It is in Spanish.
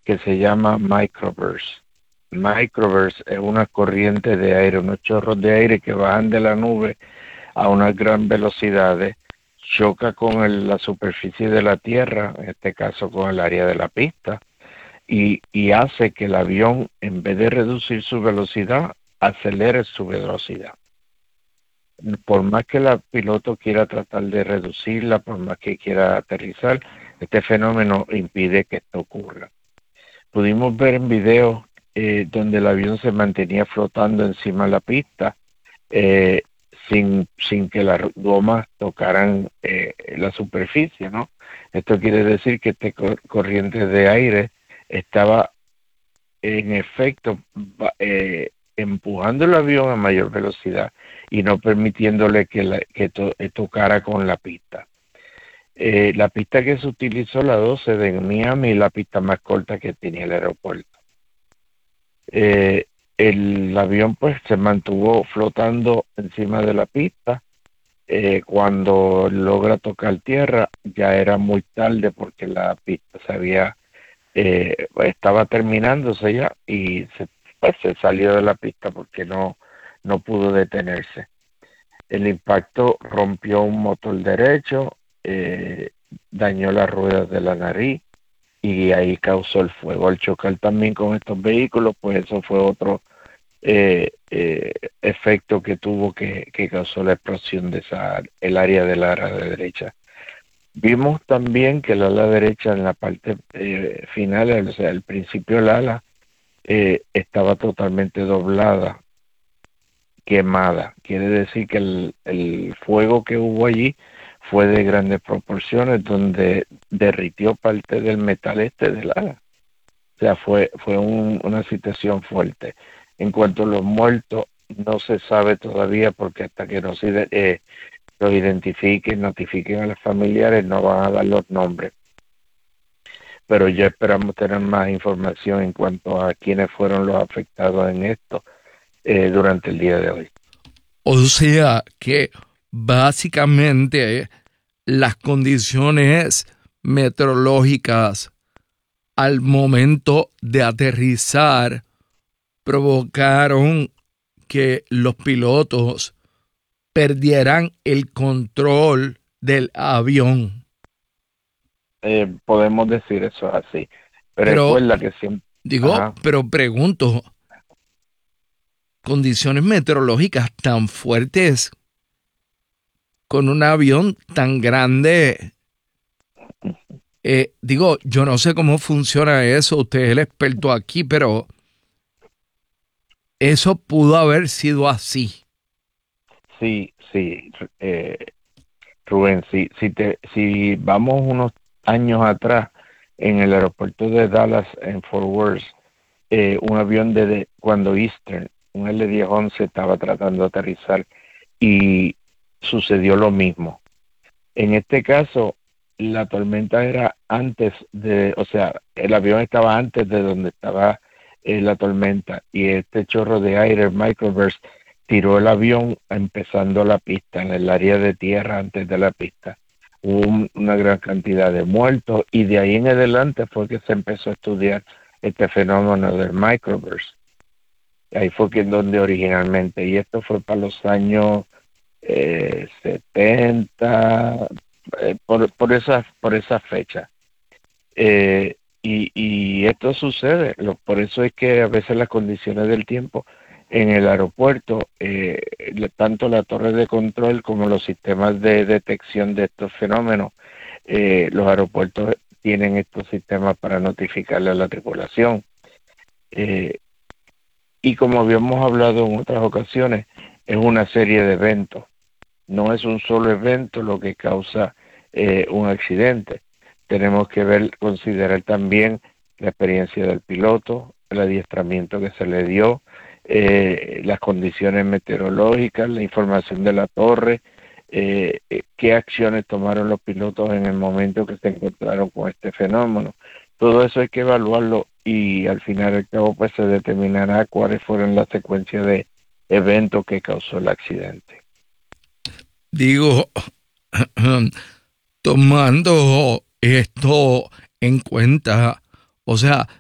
que se llama microburst. Microburst es una corriente de aire, unos chorros de aire que bajan de la nube a unas gran velocidades, choca con la superficie de la Tierra, en este caso con el área de la pista, y hace que el avión, en vez de reducir su velocidad, acelere su velocidad. Por más que el piloto quiera tratar de reducirla, por más que quiera aterrizar, este fenómeno impide que esto ocurra. Pudimos ver en videos donde el avión se mantenía flotando encima de la pista, sin que las gomas tocaran la superficie, ¿no? Esto quiere decir que este corriente de aire estaba en efecto empujando el avión a mayor velocidad y no permitiéndole que tocara con la pista. La pista que se utilizó, la 12 de Miami, es la pista más corta que tenía el aeropuerto. El avión pues se mantuvo flotando encima de la pista. Cuando logra tocar tierra ya era muy tarde porque la pista estaba terminándose ya y se salió de la pista porque no pudo detenerse. El impacto rompió un motor derecho, dañó las ruedas de la nariz y ahí causó el fuego. Al chocar también con estos vehículos, pues eso fue otro efecto que tuvo que causó la explosión de el área del ala derecha. Vimos también que el ala derecha en la parte final, o sea, al principio del ala, estaba totalmente doblada, quemada. Quiere decir que el fuego que hubo allí fue de grandes proporciones, donde derritió parte del metal del ala. O sea, fue una situación fuerte. En cuanto a los muertos, no se sabe todavía porque hasta que no se los identifiquen, notifiquen a los familiares, no van a dar los nombres. Pero ya esperamos tener más información en cuanto a quiénes fueron los afectados en esto durante el día de hoy. O sea que básicamente las condiciones meteorológicas al momento de aterrizar provocaron que los pilotos perdieran el control del avión. Podemos decir eso así. Pero recuerda que siempre... Pero pregunto, condiciones meteorológicas tan fuertes con un avión tan grande, yo no sé cómo funciona eso, usted es el experto aquí, pero eso pudo haber sido así. Sí, Rubén, si vamos unos años atrás, en el aeropuerto de Dallas, en Fort Worth, un avión cuando Eastern, un L-1011, estaba tratando de aterrizar y sucedió lo mismo. En este caso, la tormenta era el avión estaba antes de donde estaba la tormenta, y este chorro de aire, microburst, tiró el avión empezando la pista, en el área de tierra antes de la pista. Hubo una gran cantidad de muertos y de ahí en adelante fue que se empezó a estudiar este fenómeno del microburst. Ahí fue donde originalmente, y esto fue para los años 70, por esa fecha. Y esto sucede, por eso es que a veces las condiciones del tiempo en el aeropuerto, tanto la torre de control como los sistemas de detección de estos fenómenos, los aeropuertos tienen estos sistemas para notificarle a la tripulación. Y como habíamos hablado en otras ocasiones, es una serie de eventos. No es un solo evento lo que causa un accidente. Tenemos que considerar también la experiencia del piloto, el adiestramiento que se le dio, las condiciones meteorológicas, la información de la torre, qué acciones tomaron los pilotos en el momento que se encontraron con este fenómeno. Todo eso hay que evaluarlo y al final del cabo pues se determinará cuáles fueron las secuencias de eventos que causó el accidente. Tomando esto en cuenta, o sea,